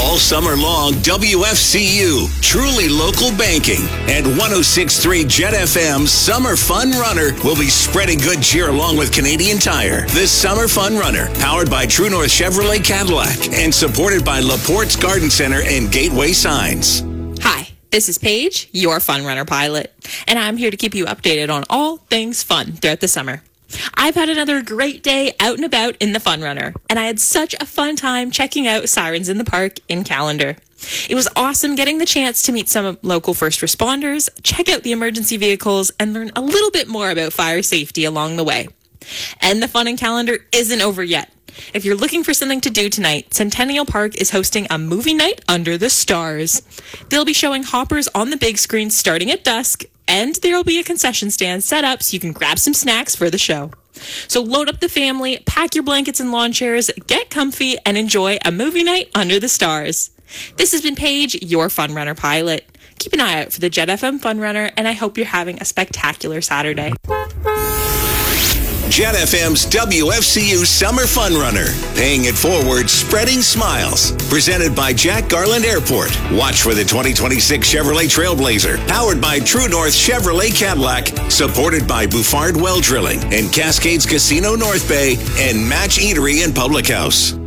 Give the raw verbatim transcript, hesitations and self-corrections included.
All summer long, W F C U, truly local banking, and one oh six point three Jet F M's Summer Fun Runner will be spreading good cheer along with Canadian Tire. This Summer Fun Runner, powered by True North Chevrolet Cadillac and supported by LaPorte's Garden Center and Gateway Signs. Hi, this is Paige, your Fun Runner pilot, and I'm here to keep you updated on all things fun throughout the summer. I've had another great day out and about in the Fun Runner, and I had such a fun time checking out Sirens in the Park in Callander. It was awesome getting the chance to meet some local first responders, check out the emergency vehicles, and learn a little bit more about fire safety along the way. And the fun in Callander isn't over yet. If you're looking for something to do tonight, Centennial Park is hosting a movie night under the stars. They'll be showing Hoppers on the big screen starting at dusk, and there'll be a concession stand set up so you can grab some snacks for the show. So load up the family, pack your blankets and lawn chairs, get comfy, and enjoy a movie night under the stars. This has been Paige, your Fun Runner pilot. Keep an eye out for the Jet F M Fun Runner, and I hope you're having a spectacular Saturday. Jet F M's W F C U Summer Fun Runner. Paying it forward, spreading smiles. Presented by Jack Garland Airport. Watch for the twenty twenty-six Chevrolet Trailblazer. Powered by True North Chevrolet Cadillac. Supported by Bouffard Well Drilling and Cascades Casino North Bay and Match Eatery and Public House.